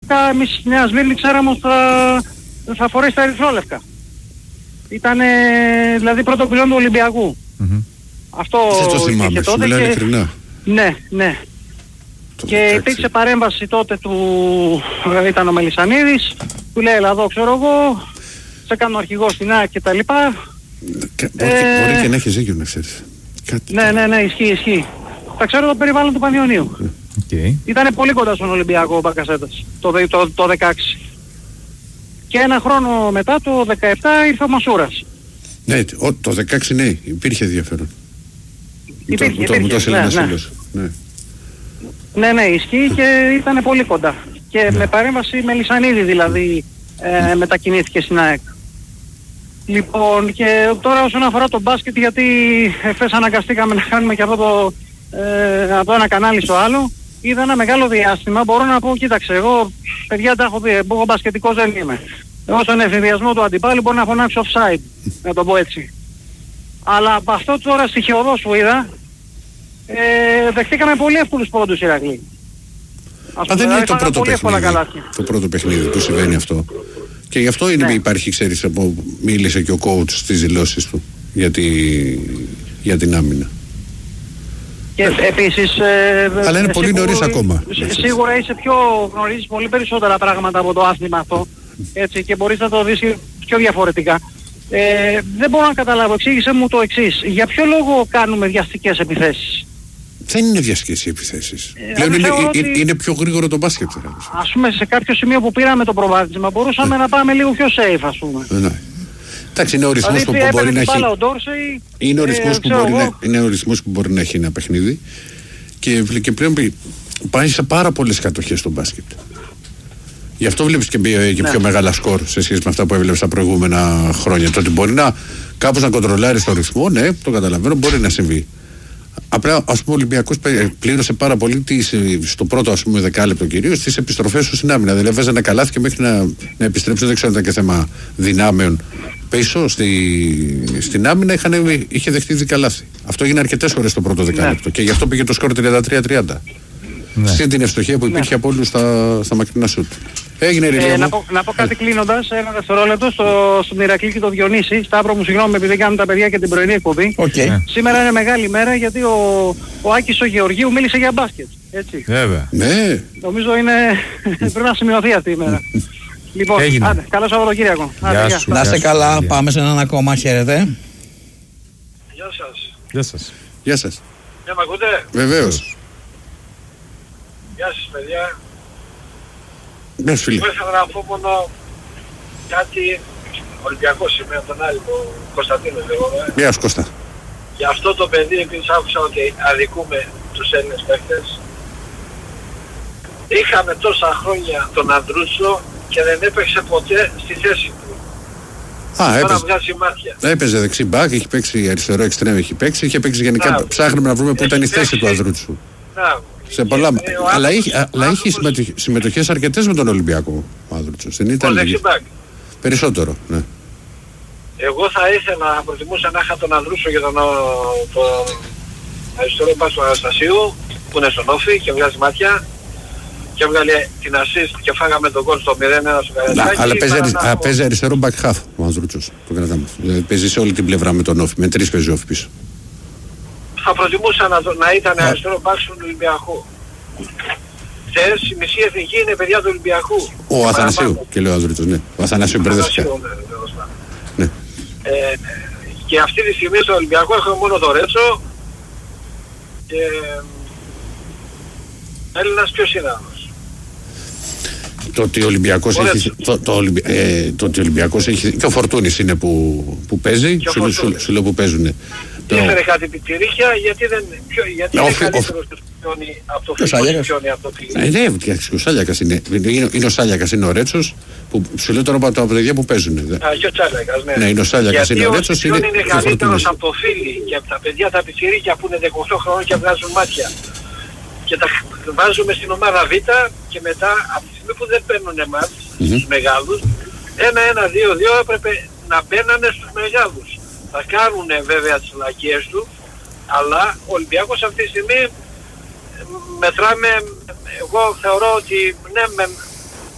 αρχικά εμείς στη Νέα Σμύρνη ξέραμε ότι θα φορέσει τα ερυθρόλευκα. Ήτανε δηλαδή πρώτο πυλόν του Ολυμπιακού. Αυτό το θυμάμαι, σου μιλάνε ειλικρινά. Ναι, ναι. Και υπήρξε παρέμβαση τότε ήταν ο Μελισσανίδης, του λέει έλα εδώ ξέρω εγώ, σε κάνω αρχηγό στην ΑΕΚ και τα λοιπά. Μπορεί και να έχει ζύγιο να ξέρεις. Ναι, ισχύει. Θα ξέρω το περιβάλλον του Πανιωνίου. Ήτανε πολύ κοντά στον Ολυμπιακό ο Μπακασέτας, το 16. Και ένα χρόνο μετά, το 17, ήρθε ο Μασούρας. Ναι, το 16 ναι, υπήρχε ενδιαφέρον. Υπήρχε, ναι, ισχύει και ήταν πολύ κοντά. Και με παρέμβαση Μελισσανίδη δηλαδή μετακινήθηκε στην ΑΕΚ. Λοιπόν, και τώρα όσον αφορά το μπάσκετ, γιατί εχθές αναγκαστήκαμε να κάνουμε και από το ένα κανάλι στο άλλο, είδα ένα μεγάλο διάστημα, μπορώ να πω, κοίταξε, εγώ παιδιά τα έχω πει, εγώ μπασκετικός δεν είμαι. Εγώ στον εφηδιασμό του αντιπάλου μπορεί να φωνάξω offside, να το πω έτσι. Αλλά από αυτό τώρα στοιχειοδός που είδα, δεχτήκαμε πολύ εύκολους πόντους Ηρακλή. Δεν είναι το πρώτο παιχνίδι που συμβαίνει αυτό. Και γι' αυτό υπάρχει, ξέρεις, μίλησε και ο coach στις δηλώσεις του για την άμυνα. Και επίσης... αλλά είναι πολύ νωρίς ακόμα. Σίγουρα γνωρίζεις πολύ περισσότερα πράγματα από το άθλημα αυτό. Έτσι, και μπορείς να το δεις πιο διαφορετικά. Δεν μπορώ να καταλάβω, εξήγησε μου το εξής. Για ποιο λόγο κάνουμε βιαστικές επιθέσεις? Δεν είναι βιαστικές οι επιθέσεις. Είναι πιο γρήγορο το μπάσκετ. Ας πούμε σε κάποιο σημείο που πήραμε το προβάδισμα μπορούσαμε να πάμε λίγο πιο safe, ας πούμε. Εντάξει, είναι ο ρυθμός που μπορεί να έχει. Είναι ο ρυθμός που μπορεί να έχει ένα παιχνίδι και πλέον πάει σε πάρα πολλές κατοχές στο μπάσκετ. Γι' αυτό βλέπεις και πιο μεγάλα σκορ σε σχέση με αυτά που έβλεπες τα προηγούμενα χρόνια. Το ότι μπορεί κάπως να κοντρολάρει το ρυθμό, ναι, το καταλαβαίνω, μπορεί να συμβεί. Απλά, ας πούμε, ο Ολυμπιακός πλήρωσε πάρα πολύ στο πρώτο, ας πούμε, δεκάλεπτο κυρίως τις επιστροφές του στην άμυνα. Δηλαδή, έβαζε ένα καλάθι και μέχρι να επιστρέψει, δεν ξέρω αν ήταν και θέμα δυνάμεων πίσω στην άμυνα, είχε δεχτεί δικαλάθι. Αυτό έγινε αρκετές φορές στο πρώτο δεκάλεπτο και γι' αυτό πήγε το σκορ 33-30. Συν την ευστοχία που υπήρχε από όλους στα μακρινά σουτ. Έγινε να πω κάτι κλείνοντας, ένα δευτερόλεπτο στον Ηρακλή και το Διονύση. Σταύρο μου, συγγνώμη επειδή κάνουν τα παιδιά και την πρωινή εκπομπή. Σήμερα είναι μεγάλη μέρα γιατί ο Άκης ο Γεωργίου μίλησε για μπάσκετ. Έτσι. Βέβαια. Ναι. Νομίζω πρέπει να σημειωθεί αυτή η μέρα. Λοιπόν, άντε, καλό Σαββατοκύριακο. Να είστε καλά, πάμε σε έναν ακόμα, χαίρετε. Γεια σας. Γεια σας. Ναι, μ' ακούτε? Βεβαίως. Γεια σας παιδιά. Ναι, φίλε. Εγώ ήθελα να πω μόνο κάτι. Ολυμπιακός είμαι από τον άλλο, ο Κωνσταντίνος λέγομαι. Γεια σου Κώστα. Για αυτό το παιδί, επειδή άκουσα ότι αδικούμε τους Έλληνες παίκτες, είχαμε τόσα χρόνια τον Ανδρούτσο και δεν έπαιξε ποτέ στη θέση του. Τώρα βγάζει μάτια. Έπαιζε δεξί μπακ, έχει παίξει αριστερό εξτρέμ, είχε παίξει γενικά. Ψάχνουμε να βρούμε πού ήταν η θέση του Ανδρούτσου. Σε πολλά. Αλλά είχε συμμετοχές αρκετές με τον Ολυμπιακό ο Ανδρούτσος. Δεν ήταν περισσότερο, ναι. Εγώ θα ήθελα να προτιμούσα να είχα τον Ανδρούσο για τον αριστερό μπακ του Αναστασίου που είναι στον Όφη και βγάζει μάτια και έβγαλε την assist και φάγαμε τον γκολ στο 0-1 στο Καραϊσκάκι. Αλλά παίζει αριστερό back half ο Ανδρούτσος, το κρατάμε. Δηλαδή παίζει σε όλη την πλευρά με τον Όφη, με 3 παίζει Όφη πίσω. Θα προτιμούσα να ήταν αριστερό μπακ του Ολυμπιακού. Θες, η μισή εθνική είναι παιδιά του Ολυμπιακού. Ο Αθανασίου και λέει ο Ανδρούτσος, ναι. Ο Αθανασίου μπερδεύτηκε. Ναι. Και αυτή τη στιγμή στο Ολυμπιακό έχουμε μόνο το Ρέτσο και Έλληνας ποιος είναι άλλος? Το ότι ο Ολυμπιακός έχει και ο Φορτούνης είναι που παίζει, σου λέω που παίζουν. Έφερε κάτι πιτσιρίκια γιατί είναι καλύτερος του Πιόνι από το Πιόνι. Ναι, ο Σάλιακας είναι. Είναι ο Σάλιακας, είναι ο Ρέτσος που σου λέω τώρα από τα παιδιά που παίζουν. Και ο Σάλιακας, ναι. Ναι, είναι ο Σάλιακας, είναι ο Ρέτσος. Γιατί ο είναι καλύτερος από το Φίλι και από τα παιδιά τα πιτσιρίκια που είναι 18 χρόνων και βγάζουν μάτια. Και τα βάζουμε στην ομάδα Β και μετά από τη στιγμή που δεν παίρνουν εμάς, στους μεγάλους, 1-1-2-2 έπρεπε να μπαίνανε στους μεγάλους. Θα κάνουν βέβαια τις λακίες του, αλλά ο Ολυμπιακός αυτή τη στιγμή μετράμε, εγώ θεωρώ ότι ναι,